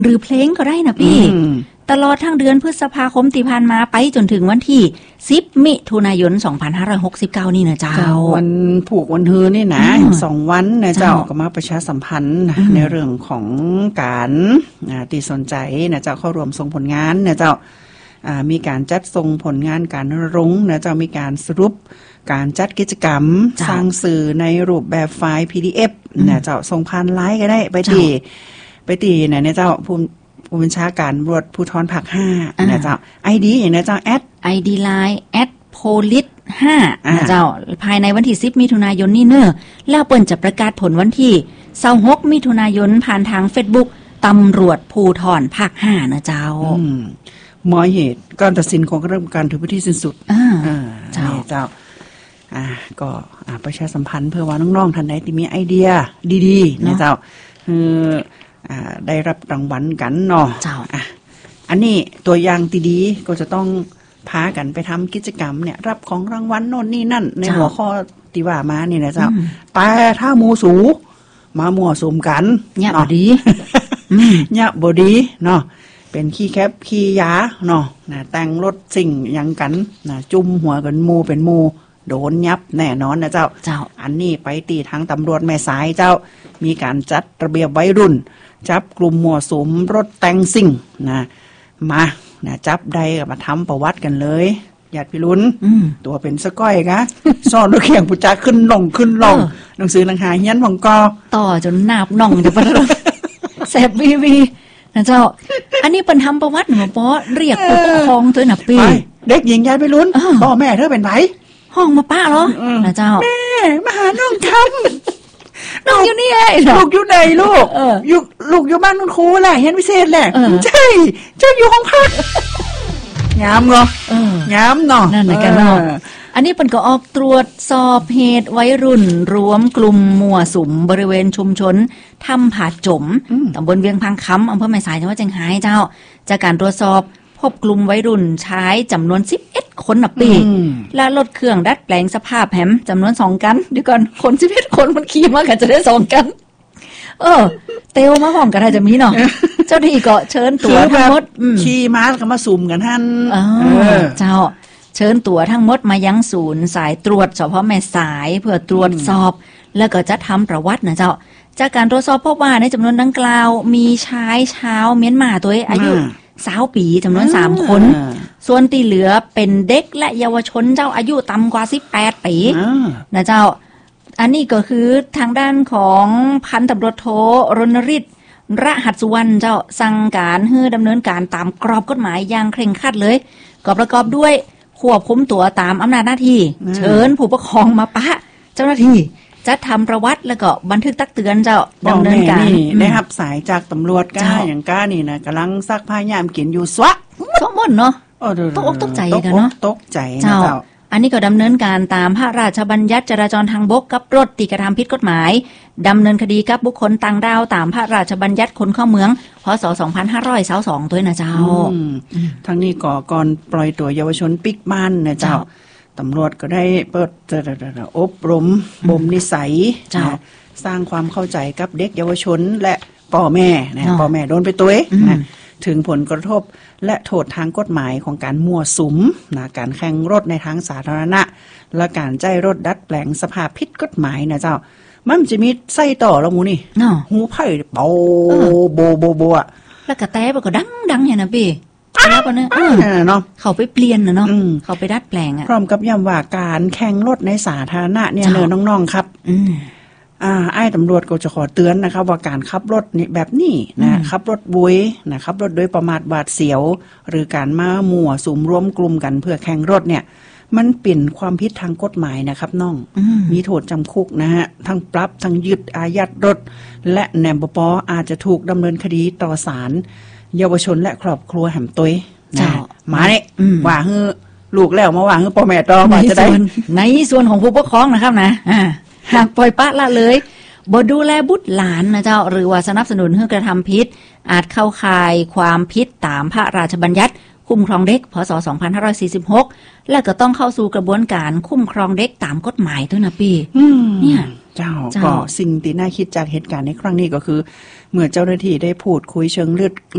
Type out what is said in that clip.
หรือเพลงก็ได้นะพี่ตลอดทั้งเดือนพฤษภาคมที่ผ่านมาไปจนถึงวันที่10มิถุนายน2569นี่นะเจ้าวันผูกวันฮือนี่นะ2วันนะเจ้าก็มาประชาสัมพันธ์ในเรื่องของการตีสนใจนะเจ้าเข้าร่วมส่งผลงานนะเจ้ามีการจัดส่งผลงานการรุ้งนะเจ้ามีการสรุปการจัดกิจกรรมสร้างสื่อในรูปแบบไฟล์ PDF นะเจ้าส่งผ่านไลน์ก็ได้ไปตีนะเจ้าผู้บัญชาการตำรวจภูธรภาค5นะเจ้า ID อย่างนะเจ้า ID line @police 5นะเจ้าภายในวันที่10มิถุนายนนี้เนอะแล้วเปิ้นจะประกาศผลวันที่26มิถุนายนผ่านทาง Facebook ตำรวจภูธรภาค5นะเจ้าหมายเหตุการตัดสินของคณะกรรมการถือเป็นที่สิ้นสุดเจ้าก็ประชาสัมพันธ์เพื่อว่าน้องๆท่านใดที่มีไอเดียดีๆนะเจ้าได้รับรางวัลกันเนาะอันนี้ตัวอย่างดีๆก็จะต้องพากันไปทำกิจกรรมเนี่ยรับของรางวัลโน่นนี่นั่นในหัวข้อที่ว่ามานี่นะเจ้าแต่ถ้าหมู่สูมามั่วสุมกันเนี่ยบ่ดีเนี่ยบ่ดีเนาะเป็นขี้แคบขี้ยาเนาะแต่งรถสิ่งยังกันจุ่มหัวกันหมู่เป็นหมู่โดนยับแน่นอนนะเจ้าอันนี้ไปตีทางตำรวจแม่สายเจ้ามีการจัดระเบียบวัยรุ่นจับกลุ่มมั่วสุมรถแต่งสิ่งมาจับได้มาทำประวัติกันเลยญาติพี่ลุ้นตัวเป็นสก้อยกะซ่อนด้วยเขียงปุจักขึ้นลงหนังสือหนังหาเฮียนของกอต่อจนนาบน่องจะปะแสบวีนะเจ้าอันนี้เป็นทำประวัติหนูป้อเรียกผู้ปกครองตัวหนับปีเด็กหญิงญาติพี่ลุ้นพ่อแม่เธอเป็นไผห้องมาป้าเหรอนะเจ้าแม่มาหาน้องทำน้องอยู่นี่ไงลูกอยู่ไหนลูกลูกอยู่บ้านคุณครูแหละเฮียนพิเศษแหละใช่เจ้าอยู่ห้องพักงามเหรองามเนาะนั่นแหละกันเนาะอันนี้เป็นก็ออกตรวจสอบเหตุวัยรุ่นรวมกลุ่มมั่วสุมบริเวณชุมชนถ้ำผาจมตำบลเวียงพังคำอำเภอแม่สายจังหวัดเชียงรายเจ้าจากการตรวจสอบพบกลุ่มวัยรุ่นชายจำนวน11คนนะปีและรถเครื่องดัดแปลงสภาพแหมจำนวน2กันเดี๋ยวก่อนคน11คนมันขี่มากันจะได้2กันเตลมาห้องกันอาจจะมีเนาะเจ้าที่ก็เชิญตัวทั้งหมดขี่ม้าก็มาสุ่มกันท่านเจ้าเชิญตัวทั้งหมดมายังศูนย์สายตรวจสพแม่สายเพื่อตรวจสอบแล้วก็จะทำประวัตินะเจ้าจากการตรวจสอบพบว่าในจำนวนดังกล่าวมีชายชาวเมียนมาตัวอายุ20 ปีจำนวน3คนส่วนที่เหลือเป็นเด็กและเยาวชนเจ้าอายุต่ำกว่า18 ปีนะเจ้าอันนี้ก็คือทางด้านของพันตำรวจโทรณฤทธิ์รหัสสุวรรณเจ้าสั่งการให้ดำเนินการตามกรอบกฎหมายอย่างเคร่งครัดเลยก็ประกอบด้วยควบคุมตัวตามอำนาจหน้าที่เชิญผู้ปกครองมาปะเจ้าหน้าที่จะทำประวัติแล้วก็บันทึกตักเตือนเจ้าดำเนินการได้รับสายจากตำรวจก้าอย่างก้านี่นะกำลังซักผ้ายามกินอยู่สวะสมมติเนาะตกใจกันเนาะตกใจนะเจ้าอันนี้ก็ดำเนินการตามพระราชบัญญัติจราจรทางบกกับรถที่กระทำผิดกฎหมายดำเนินคดีกับบุคคลต่างด้าวตามพระราชบัญญัติคนเข้าเมืองพ.ศ. 2522ด้วยนะเจ้าทั้งนี้ก่อนปล่อยตัวเยาวชนปิกบ้านนะเจ้าตำรวจก็ได้เปิดอบรมบ่มนิสัยสร้างความเข้าใจกับเด็กเยาวชนและพ่อแม่นะพ่อแม่โดนไปตัวนะถึงผลกระทบและโทษทางกฎหมายของการมั่วสุมนะการแข่งรถในทางสาธารณะและการใจรถดัดแปลงสภาพผิดกฎหมายนะเจ้ามันจะมีไส้ต่อแล้วมูนี่หูไผ่เบาโบอ่ะแล้วกระแตมันก็ดังอย่างนะพี่แล้วก็เนาะเขาไปเปลี่ยนนะเนาะเขาไปดัดแปลงอ่ะพร้อมกับย้ำว่าการแข่งรถในสาธารณะเนี่ยเนอน้องๆครับไอ้ตำรวจก็จะขอเตือนนะครับว่าการขับรถนี่แบบนี้นะขับรถบุยนะขับรถโดยประมาทบาดเสียวหรือการมามั่วสุมร่วมกลุ่มกันเพื่อแข่งรถเนี่ยมันเป็นความผิดทางกฎหมายนะครับน้องมีโทษจำคุกนะฮะทั้งปรับทั้งยึดอายัดรถและแหนมปอาจจะถูกดำเนินคดีต่อศาลเยาวชนและครอบครัวแหมตัวนะมาเนี่ยว่าฮือลูกแล้วมาว่าฮือพ่อแม่ต่อมาจะได้ในส่วนของผู้ปกครองนะครับนะหากปล่อยปะละเลยบ่ดูแลบุตรหลานนะเจ้าหรือว่าสนับสนุนให้กระทำผิดอาจเข้าข่ายความผิดตามพระราชบัญญัติคุ้มครองเด็กพ.ศ. 2546และก็ต้องเข้าสู่กระบวนการคุ้มครองเด็กตามกฎหมายด้วยนะพี่เนี่ยเจ้าก็สิ่งที่น่าคิดจากเหตุการณ์ในครั้งนี้ก็คือเมื่อเจ้าหน้าที่ได้พูดคุยเชิงลึก